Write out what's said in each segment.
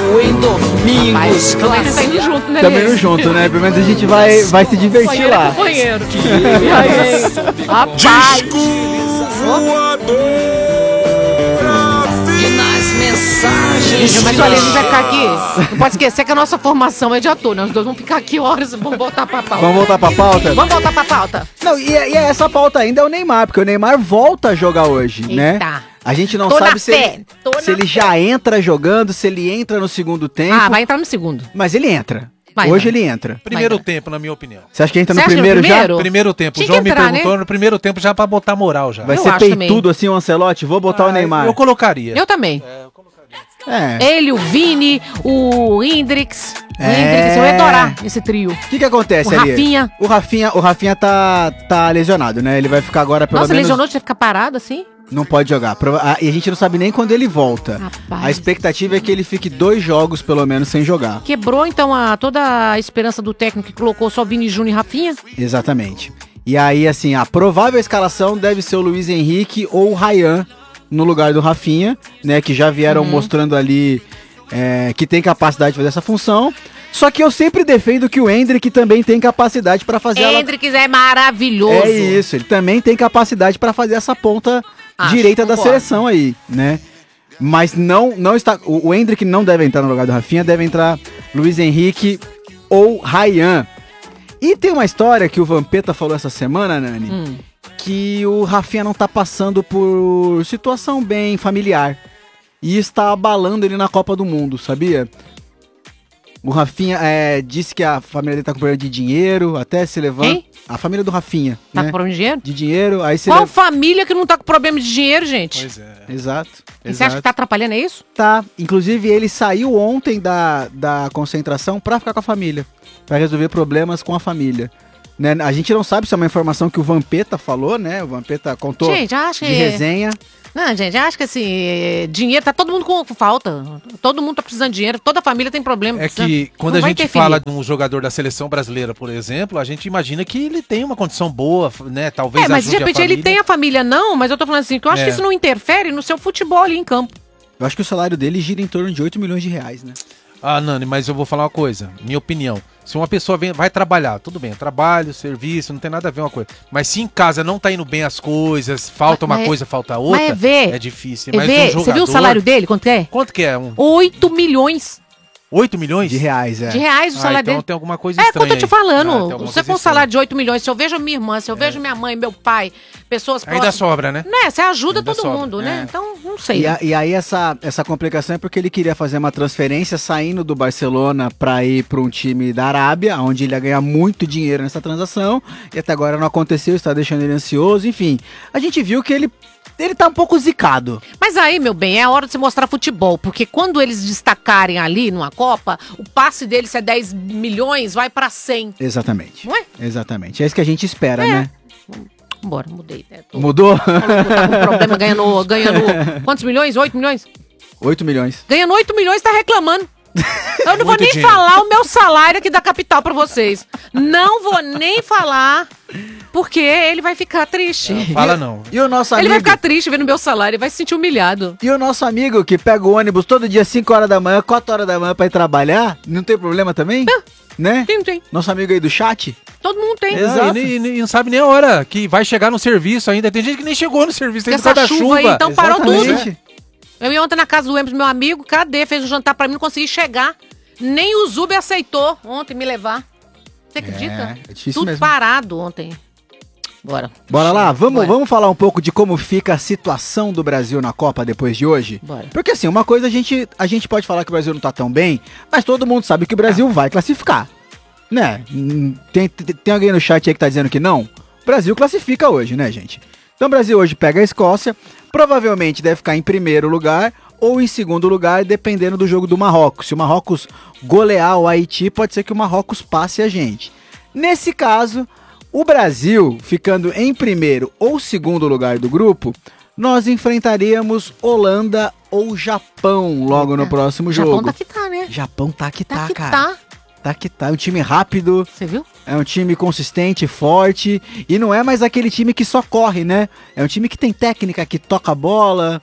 Rapaz, também a gente tá indo junto, né? Também indo junto, né? Pelo menos a gente vai se divertir lá. Companheiro. Rapaz. Disco voador. Mas olha, a gente vai ficar aqui. Não pode esquecer que a nossa formação é de ator, né? Os dois vão ficar aqui horas. Vamos voltar pra pauta. Vamos voltar pra pauta? Vamos voltar pra pauta. Não, e essa pauta ainda é o Neymar, porque o Neymar volta a jogar hoje, né? A gente não sabe se ele já entra jogando, se ele entra no segundo tempo. Ah, vai entrar no segundo. Mas ele entra. Hoje ele entra. Primeiro tempo, na minha opinião. Você acha que entra no primeiro já? Primeiro tempo. O João me perguntou no primeiro tempo já pra botar moral já. Vai ser peitudo assim o Ancelotti? Vou botar o Neymar. Eu colocaria. Eu também. Eu colocaria. Ele, o Vini, o Hendrix. Eu ia adorar esse trio. O que acontece ali? Rafinha. O Rafinha tá lesionado, né? Ele vai ficar agora pelo menos... Nossa, lesionou, tinha que ficar parado assim? Não pode jogar. E a gente não sabe nem quando ele volta. Rapaz. A expectativa é que ele fique 2 jogos, pelo menos, sem jogar. Quebrou, então, toda a esperança do técnico que colocou só Vini Júnior e Rafinha? Exatamente. E aí, assim, a provável escalação deve ser o Luiz Henrique ou o Ryan no lugar do Rafinha, né? Que já vieram mostrando ali que tem capacidade de fazer essa função. Só que eu sempre defendo que o Hendrick também tem capacidade para fazer... Hendrick é maravilhoso. É isso, ele também tem capacidade para fazer essa ponta direita da seleção aí, né? Mas não está... O Hendrick não deve entrar no lugar do Rafinha, deve entrar Luiz Henrique ou Ryan. E tem uma história que o Vampeta falou essa semana, Nani, que o Rafinha não tá passando por situação bem familiar. E está abalando ele na Copa do Mundo, sabia? O Rafinha disse que a família dele tá com problema de dinheiro, até se levanta... Quem? A família do Rafinha. Tá com problema de dinheiro? De dinheiro, aí se Qual família que não tá com problema de dinheiro, gente? Pois é. Exato. E você acha que tá atrapalhando, é isso? Tá. Inclusive, ele saiu ontem da concentração pra ficar com a família. Pra resolver problemas com a família. Né? A gente não sabe se é uma informação que o Vampeta falou, né? O Vampeta contou de resenha. Não, gente, acho que assim, dinheiro, tá todo mundo com falta. Todo mundo tá precisando de dinheiro, toda a família tem problema. É que quando a gente fala de um jogador da seleção brasileira, por exemplo, a gente imagina que ele tem uma condição boa, né? Talvez mas de repente ele tem a família, não, mas eu tô falando assim, que eu acho que isso não interfere no seu futebol ali em campo. Eu acho que o salário dele gira em torno de 8 milhões de reais, né? Ah, Nani, mas eu vou falar uma coisa, minha opinião. Se uma pessoa vai trabalhar, tudo bem, trabalho, serviço, não tem nada a ver uma coisa. Mas se em casa não tá indo bem as coisas, falta uma coisa, falta outra, é difícil. Mas um jogador... Você viu o salário dele, quanto é? Quanto que é? 8 milhões. 8 milhões? De reais, De reais o salário dele. Então tem alguma coisa estranha. É, quanto eu tô te falando. Se você for um salário de 8 milhões, se eu vejo minha irmã, se eu vejo minha mãe, meu pai, pessoas próximas... Ainda sobra, né? Né, você ajuda Ainda todo mundo, né? Então, não sei. E aí essa complicação é porque ele queria fazer uma transferência saindo do Barcelona pra ir pra um time da Arábia, onde ele ia ganhar muito dinheiro nessa transação, e até agora não aconteceu, está deixando ele ansioso, enfim. A gente viu que ele tá um pouco zicado. Mas aí, meu bem, é a hora de você mostrar futebol, porque quando eles destacarem ali numa Copa, o passe deles, se é 10 milhões, vai pra 100. Exatamente. Não é? Exatamente. É isso que a gente espera, né? Bora, mudei. Mudou? Tá com problema ganhando quantos milhões? 8 milhões? 8 milhões. Ganhando 8 milhões, tá reclamando. Eu não vou nem dinheiro. falar o meu salário aqui da capital pra vocês. Não vou nem falar, porque ele vai ficar triste. Fala não. E o nosso Ele amigo... vai ficar triste vendo meu salário, ele vai se sentir humilhado. E o nosso amigo que pega o ônibus todo dia 5 horas da manhã, 4 horas da manhã pra ir trabalhar, não tem problema também? Não. Né? Tem. Nosso amigo aí do chat? Todo mundo tem. Exato. E não sabe nem a hora que vai chegar no serviço ainda. Tem gente que nem chegou no serviço, tem Essa chuva aí, então parou tudo. Exatamente. Eu ia ontem na casa do Emerson, meu amigo, cadê? Fez um jantar pra mim, não consegui chegar. Nem o Zuber aceitou ontem me levar. Você acredita? É difícil tudo mesmo. parado ontem. Bora lá, Bora. vamos falar um pouco de como fica a situação do Brasil na Copa depois de hoje? Bora. Porque assim, uma coisa a gente pode falar que o Brasil não tá tão bem, mas todo mundo sabe que o Brasil vai classificar. Né? Tem alguém no chat aí que tá dizendo que não? O Brasil classifica hoje, né, gente? Então o Brasil hoje pega a Escócia, provavelmente deve ficar em primeiro lugar ou em segundo lugar, dependendo do jogo do Marrocos. Se o Marrocos golear o Haiti, pode ser que o Marrocos passe a gente. Nesse caso, o Brasil, ficando em primeiro ou segundo lugar do grupo, nós enfrentaríamos Holanda ou Japão logo no próximo jogo. Japão tá que tá, né? Japão tá que tá, que cara. tá. Tá que tá. É um time rápido. Você viu? É um time consistente, forte. E não é mais aquele time que só corre, né? É um time que tem técnica, que toca a bola.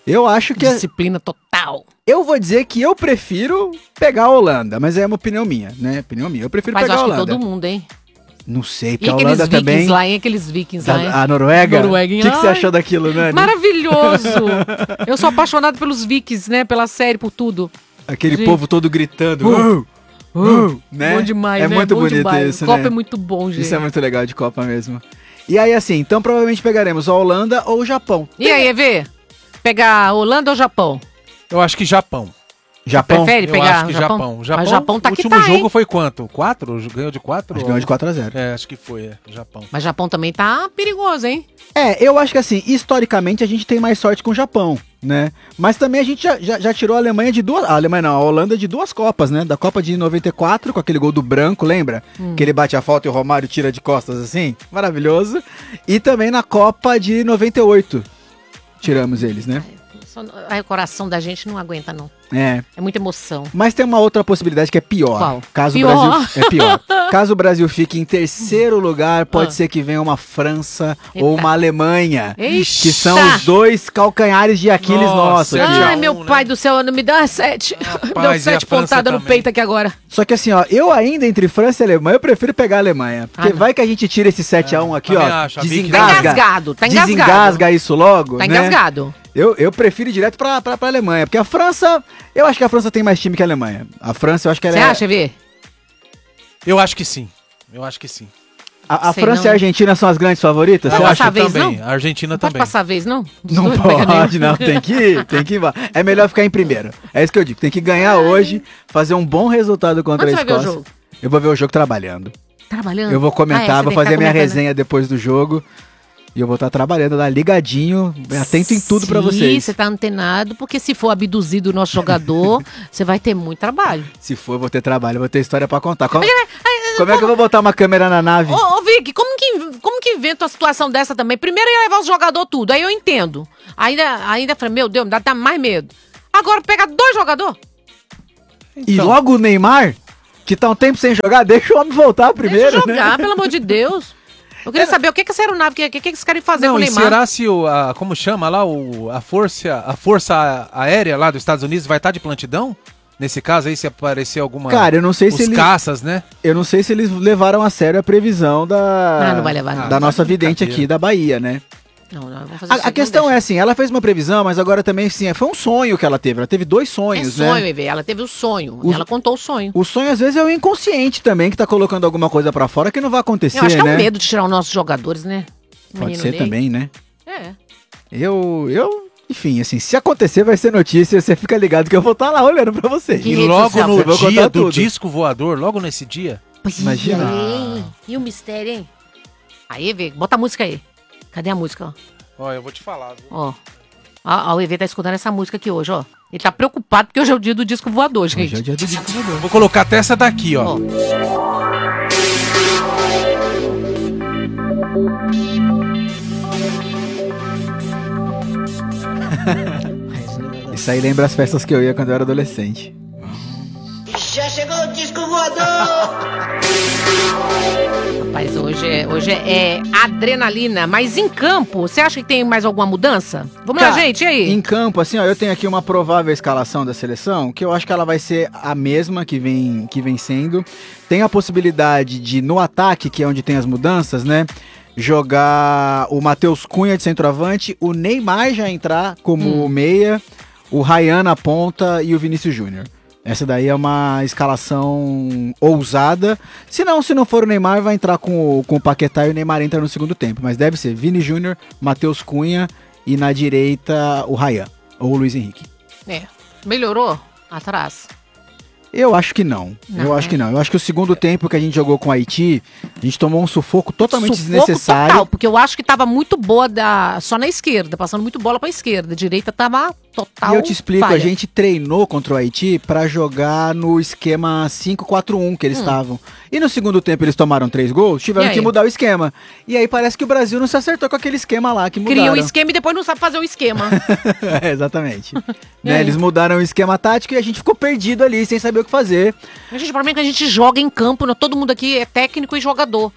Eu acho que... Disciplina total. Eu vou dizer que eu prefiro pegar a Holanda, mas é uma opinião minha, né? Opinião minha. Eu prefiro pegar a Holanda. Mas eu acho que todo mundo, hein? Não sei, porque a Holanda também... Aqueles vikings lá, hein? A Noruega? O que você achou daquilo, né? Maravilhoso! Eu sou apaixonado pelos vikings, né? Pela série, por tudo. Aquele povo todo gritando. Né? Bom demais, né? Muito bom bonito demais. isso, Copa né? É muito bom, gente. Isso é muito legal de Copa mesmo. E aí, assim, então provavelmente pegaremos a Holanda ou o Japão. E aí, Evê? Pegar a Holanda ou Japão? Eu acho que Japão. Japão? Prefere pegar eu acho que Japão. Mas Japão tá o que último tá, jogo hein? foi quanto? 4? Ganhou de 4? Acho que ganhou de 4-0. É, acho que foi, Japão. Mas Japão também tá perigoso, hein? Eu acho que assim, historicamente a gente tem mais sorte com o Japão, né? Mas também a gente já tirou a Alemanha de duas... A Alemanha não, a Holanda de duas Copas, né? Da Copa de 94, com aquele gol do Branco, lembra? Que ele bate a falta e o Romário tira de costas assim. Maravilhoso. E também na Copa de 98. Tiramos eles, né? O coração da gente não aguenta, não. É muita emoção. Mas tem uma outra possibilidade que é pior. Qual? Caso pior? O Brasil... É pior. Caso o Brasil fique em terceiro lugar, pode ser que venha uma França ou uma Alemanha. Eita. Que são os dois calcanhares de Aquiles nossos. Ai, meu pai do céu, não me dá 7. Deu 7 pontadas no peito aqui agora. Só que assim, ó, eu ainda entre França e Alemanha, eu prefiro pegar a Alemanha. Porque vai que a gente tira esse 7-1 aqui, ó. Desengasga. Tá engasgado. Desengasga isso logo. Tá né? engasgado. Eu prefiro ir direto pra Alemanha. Porque a França, eu acho que a França tem mais time que a Alemanha. A França, eu acho que ela Você acha, Vê? Eu acho que sim. A França e a Argentina são as grandes favoritas? Você acha vez, também? Não? A Argentina não também. Pode passar a vez, não? Não pode, não. Tem que ir. É melhor ficar em primeiro. É isso que eu digo. Tem que ganhar hoje, fazer um bom resultado contra a Escócia. Você vai ver o jogo? Eu vou ver o jogo trabalhando. Trabalhando? Eu vou comentar, vou fazer minha resenha depois do jogo. E eu vou estar trabalhando lá, ligadinho, atento em tudo pra vocês. Sim, você tá antenado, porque se for abduzido o nosso jogador, você vai ter muito trabalho. Se for, eu vou ter trabalho, eu vou ter história pra contar. Como é que eu vou botar uma câmera na nave? Ô, Vicky, como que inventa uma situação dessa também? Primeiro ia levar os jogadores tudo, aí eu entendo. Ainda falei, meu Deus, me dá mais medo. Agora pegar 2 jogadores? Então. E logo o Neymar, que tá um tempo sem jogar, deixa o homem voltar primeiro, deixa jogar, pelo amor de Deus. Eu queria saber o que essa aeronave, o que eles querem fazer com o Neymar. Será se como chama lá, a força aérea lá dos Estados Unidos vai estar de plantidão? Nesse caso aí, se aparecer alguma... Cara, eu não sei se eles... caças, né? Eu não sei se eles levaram a sério a previsão não vai levar, não. Da nossa vidente aqui da Bahia, né? Não, vamos fazer a questão é assim, ela fez uma previsão, mas agora também assim, foi um sonho que ela teve. Ela teve 2 sonhos, né? Sonho, Evê, ela teve o sonho. Ela contou o sonho. O sonho, às vezes, é o inconsciente também, que tá colocando alguma coisa pra fora que não vai acontecer, né? Eu acho que é um medo de tirar os nossos jogadores, né? Pode ser também, né? É. Enfim, assim, se acontecer vai ser notícia, você fica ligado que eu vou estar lá olhando pra vocês. E logo no dia do disco voador, logo nesse dia. Imagina. E o mistério, hein? Aí, Evê, bota a música aí. Cadê a música, ó? Ó, eu vou te falar. Viu? Ó, o EV tá escutando essa música aqui hoje, ó. Ele tá preocupado porque hoje é o dia do disco voador, gente. Hoje é o dia do disco voador. Vou colocar até essa daqui, ó. Isso aí lembra as festas que eu ia quando eu era adolescente. Já chegou o disco voador! Rapaz, hoje é adrenalina, mas em campo, você acha que tem mais alguma mudança? Vamos lá, gente, e aí? Em campo, assim, ó, eu tenho aqui uma provável escalação da seleção, que eu acho que ela vai ser a mesma que vem sendo. Tem a possibilidade de, no ataque, que é onde tem as mudanças, né, jogar o Matheus Cunha de centroavante, o Neymar já entrar como meia, o Ryan na ponta e o Vinícius Júnior. Essa daí é uma escalação ousada. Se não for o Neymar, vai entrar com o Paquetá e o Neymar entra no segundo tempo. Mas deve ser Vini Júnior, Matheus Cunha e na direita o Ryan ou o Luiz Henrique. Melhorou atrás? Eu acho que não. Eu acho que o segundo tempo que a gente jogou com o Haiti, a gente tomou um sufoco totalmente desnecessário. Total, porque eu acho que tava muito boa só na esquerda, passando muito bola pra esquerda. A direita tava total. E eu te explico, falha. A gente treinou contra o Haiti pra jogar no esquema 5-4-1 que eles estavam. E no segundo tempo eles tomaram 3 gols, tiveram que mudar o esquema. E aí parece que o Brasil não se acertou com aquele esquema lá que mudaram. Cria um esquema e depois não sabe fazer o esquema. Exatamente. Né, eles mudaram o esquema tático e a gente ficou perdido ali, sem saber o que fazer. Gente, o problema é que a gente joga em campo, né? Todo mundo aqui é técnico e jogador.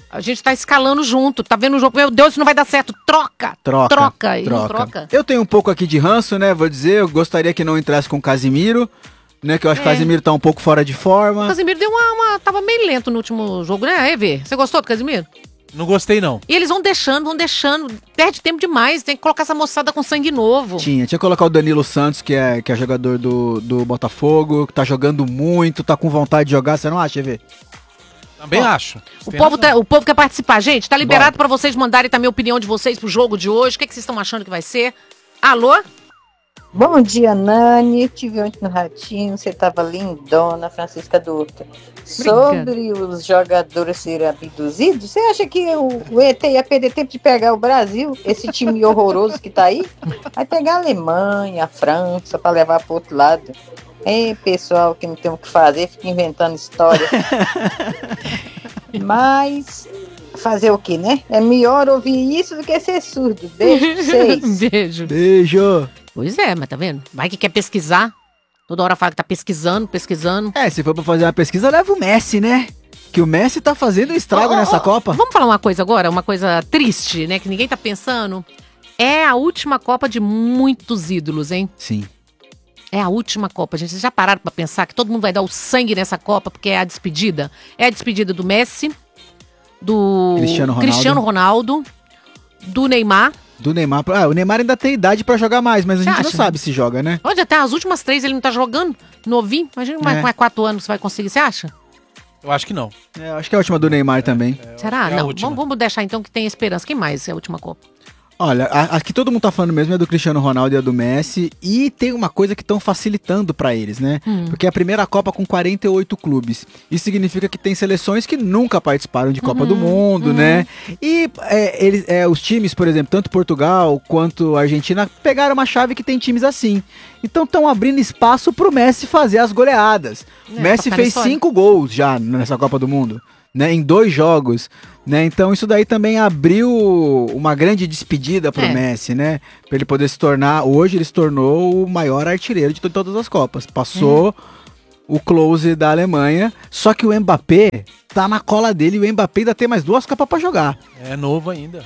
A gente tá escalando junto, tá vendo o jogo, meu Deus, isso não vai dar certo, troca. E não troca. Eu tenho um pouco aqui de ranço, né, vou dizer, eu gostaria que não entrasse com o Casimiro, né, que eu acho que o Casimiro tá um pouco fora de forma. O Casimiro deu tava meio lento no último jogo, né, Evê? Você gostou do Casimiro? Não gostei, não. E eles vão deixando, perde tempo demais, tem que colocar essa moçada com sangue novo. Tinha que colocar o Danilo Santos, que é jogador do Botafogo, que tá jogando muito, tá com vontade de jogar, você não acha, Evê? Também acho. O povo quer participar. Gente, tá liberado pra vocês mandarem também a opinião de vocês pro jogo de hoje. O que vocês estão achando que vai ser? Alô? Bom dia, Nani. Tive ontem no Ratinho, você tava lindona, Francisca Dutra. Sobre os jogadores serem abduzidos, você acha que o ET ia perder tempo de pegar o Brasil, esse time horroroso que tá aí? Vai pegar a Alemanha, a França, pra levar pro outro lado. Pessoal que não tem o que fazer, fica inventando história. Mas fazer o que, né? É melhor ouvir isso do que ser surdo. Beijo pra vocês. Beijo. Pois é, mas tá vendo? Vai que quer pesquisar. Toda hora fala que tá pesquisando. Se for pra fazer uma pesquisa, leva o Messi, né? Que o Messi tá fazendo estrago nessa Copa. Vamos falar uma coisa agora, uma coisa triste, né? Que ninguém tá pensando. É a última Copa de muitos ídolos, hein? Sim. É a última Copa, gente. Vocês já pararam pra pensar que todo mundo vai dar o sangue nessa Copa porque é a despedida? É a despedida do Messi, do Cristiano Ronaldo, do Neymar. O Neymar ainda tem idade pra jogar mais, mas a gente não sabe se joga, né? Olha, até as últimas 3 ele não tá jogando, novinho. Imagina mais 4 anos você vai conseguir, você acha? Eu acho que não. Acho que é a última do Neymar também. Será? Não, vamos deixar então que tem esperança. Quem mais é a última Copa? Olha, a que todo mundo tá falando mesmo é do Cristiano Ronaldo e a do Messi, e tem uma coisa que estão facilitando pra eles, né? Porque é a primeira Copa com 48 clubes. Isso significa que tem seleções que nunca participaram de Copa do Mundo, né? E os times, por exemplo, tanto Portugal quanto Argentina, pegaram uma chave que tem times assim. Então estão abrindo espaço pro Messi fazer as goleadas. Messi fez 5 gols já nessa Copa do Mundo, né, em 2 jogos, né? Então isso daí também abriu uma grande despedida pro Messi, né? Pra ele poder hoje ele se tornou o maior artilheiro de todas as Copas. Passou o close da Alemanha, só que o Mbappé tá na cola dele e o Mbappé ainda tem mais 2 Copas pra jogar. É novo ainda.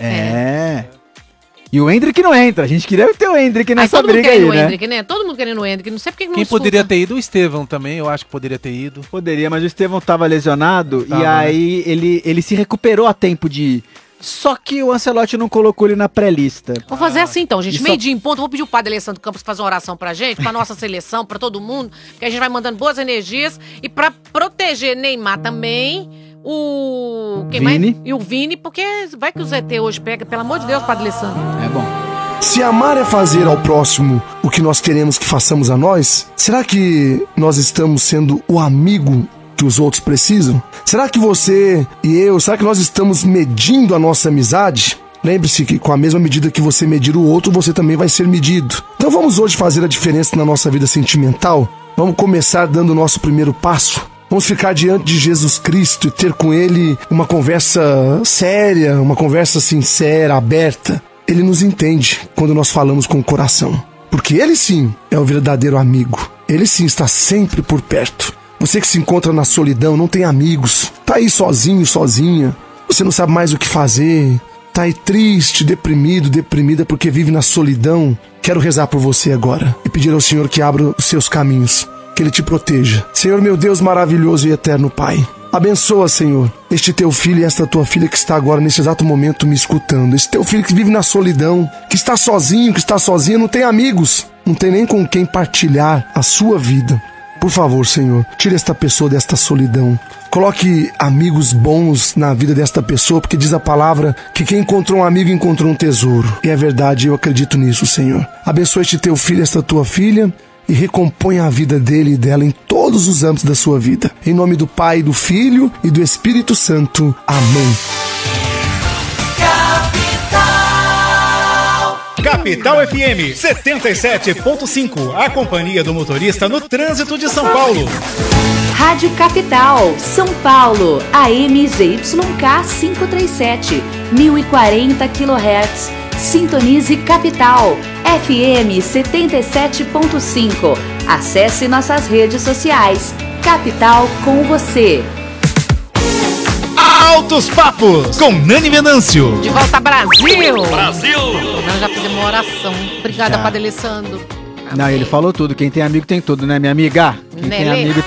E o Endrick não entra. A gente queria ter o Endrick nessa briga aí, né? Endrick, né? Todo mundo querendo o Endrick. Não sei porque não Quem poderia ter ido? O Estevão também. Eu acho que poderia ter ido. Poderia, mas o Estevão tava lesionado e aí ele se recuperou a tempo de ir. Só que o Ancelotti não colocou ele na pré-lista. Vou fazer assim então, gente. Meio-dia em ponto. Vou pedir o padre Alessandro Campos fazer uma oração pra gente, pra nossa seleção, pra todo mundo. Que a gente vai mandando boas energias. E pra proteger Neymar também... Quem Vini. Mais? E o Vini, porque vai que o ZT hoje pega, pelo amor de Deus, Padre Alessandro. É bom. Se amar é fazer ao próximo o que nós queremos que façamos a nós, será que nós estamos sendo o amigo que os outros precisam? Será que você e eu, será que nós estamos medindo a nossa amizade? Lembre-se que com a mesma medida que você medir o outro, você também vai ser medido. Então vamos hoje fazer a diferença na nossa vida sentimental? Vamos começar dando o nosso primeiro passo? Vamos ficar diante de Jesus Cristo e ter com Ele uma conversa séria, uma conversa sincera, aberta. Ele nos entende quando nós falamos com o coração. Porque Ele sim é o verdadeiro amigo. Ele sim está sempre por perto. Você que se encontra na solidão, não tem amigos, tá aí sozinho, sozinha, você não sabe mais o que fazer, tá aí triste, deprimido, deprimida porque vive na solidão. Quero rezar por você agora e pedir ao Senhor que abra os seus caminhos. Que Ele te proteja. Senhor, meu Deus maravilhoso e eterno Pai, abençoa, Senhor, este teu filho e esta tua filha que está agora, nesse exato momento, me escutando. Esse teu filho que vive na solidão, que está sozinho, que está sozinha, não tem amigos, não tem nem com quem partilhar a sua vida. Por favor, Senhor, tire esta pessoa desta solidão. Coloque amigos bons na vida desta pessoa, porque diz a palavra que quem encontrou um amigo encontrou um tesouro. E é verdade, eu acredito nisso, Senhor. Abençoa este teu filho, esta tua filha, e recompõe a vida dele e dela em todos os âmbitos da sua vida. Em nome do Pai, do Filho e do Espírito Santo. Amém. Capital FM 77.5, a companhia do motorista no trânsito de São Paulo. Rádio Capital, São Paulo, AM ZYK 537, 1040 kHz. Sintonize Capital, FM 77.5. Acesse nossas redes sociais. Capital com você. Altos Papos, com Nani Venâncio. De volta, Brasil! Brasil! Nós já fizemos uma oração. Obrigada, Padre Alessandro. Não, ele falou tudo. Quem tem amigo tem tudo, né, minha amiga? Quem tem amigo